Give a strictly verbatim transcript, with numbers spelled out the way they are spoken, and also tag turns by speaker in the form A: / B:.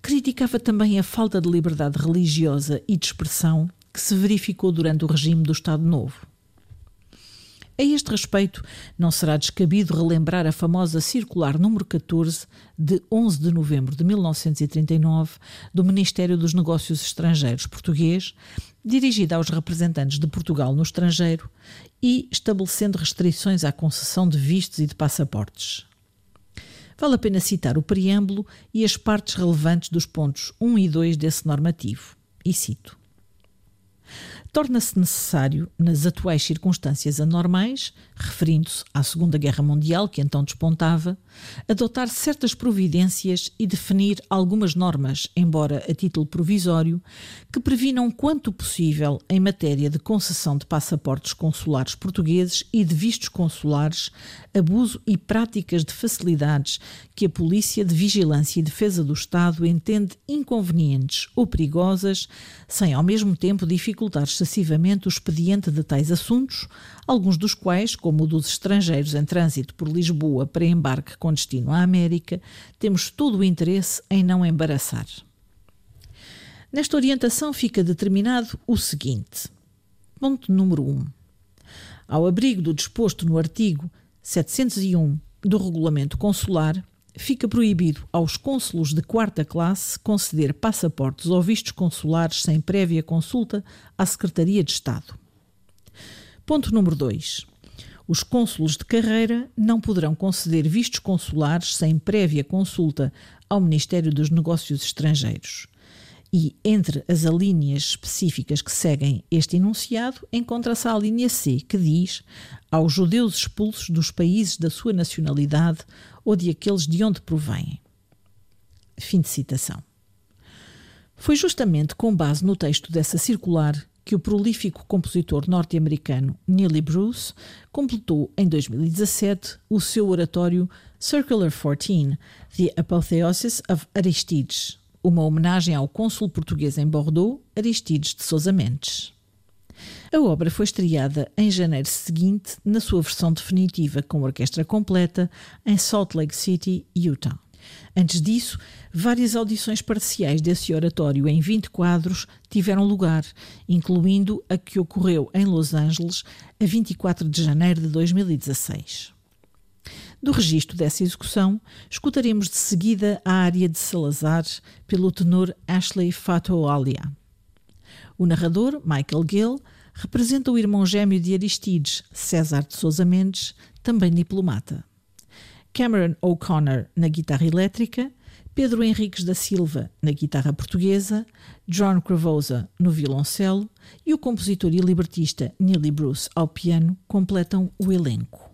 A: criticava também a falta de liberdade religiosa e de expressão que se verificou durante o regime do Estado Novo. A este respeito, não será descabido relembrar a famosa circular número catorze de onze de novembro de mil novecentos e trinta e nove do Ministério dos Negócios Estrangeiros português, dirigida aos representantes de Portugal no estrangeiro e estabelecendo restrições à concessão de vistos e de passaportes. Vale a pena citar o preâmbulo e as partes relevantes dos pontos um e dois desse normativo, e cito: torna-se necessário, nas atuais circunstâncias anormais, referindo-se à Segunda Guerra Mundial, que então despontava, adotar certas providências e definir algumas normas, embora a título provisório, que previnam quanto possível em matéria de concessão de passaportes consulares portugueses e de vistos consulares, abuso e práticas de facilidades que a Polícia de Vigilância e Defesa do Estado entende inconvenientes ou perigosas, sem ao mesmo tempo dificultar excessivamente o expediente de tais assuntos, alguns dos quais, como o dos estrangeiros em trânsito por Lisboa para embarque com destino à América, temos todo o interesse em não embaraçar. Nesta orientação fica determinado o seguinte. Ponto número um. Ao abrigo do disposto no artigo setecentos e um do Regulamento Consular, fica proibido aos cônsulos de quarta classe conceder passaportes ou vistos consulares sem prévia consulta à Secretaria de Estado. Ponto número dois. Os cônsulos de carreira não poderão conceder vistos consulares sem prévia consulta ao Ministério dos Negócios Estrangeiros. E, entre as alíneas específicas que seguem este enunciado, encontra-se a alínea C, que diz aos judeus expulsos dos países da sua nacionalidade ou de aqueles de onde provêm. Fim de citação. Foi justamente com base no texto dessa circular que o prolífico compositor norte-americano Neely Bruce completou em dois mil e dezassete o seu oratório Circular quatorze, The Apotheosis of Aristides, uma homenagem ao cônsul português em Bordeaux, Aristides de Sousa Mendes. A obra foi estreada em janeiro seguinte na sua versão definitiva com orquestra completa em Salt Lake City, Utah. Antes disso, várias audições parciais desse oratório em vinte quadros tiveram lugar, incluindo a que ocorreu em Los Angeles a vinte e quatro de janeiro de dois mil e dezasseis. Do registro dessa execução, escutaremos de seguida a área de Salazar pelo tenor Ashley Fato-Alia. O narrador, Michael Gill, representa o irmão gêmeo de Aristides, César de Sousa Mendes, também diplomata. Cameron O'Connor na guitarra elétrica, Pedro Henriques da Silva na guitarra portuguesa, John Cravosa no violoncelo e o compositor e libretista Neely Bruce ao piano completam o elenco.